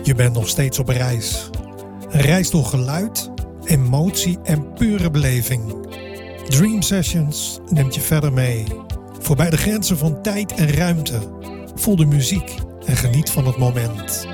Je bent nog steeds op reis. Een reis door geluid, emotie en pure beleving. Dream Sessions neemt je verder mee. Voorbij de grenzen van tijd en ruimte. Voel de muziek en geniet van het moment.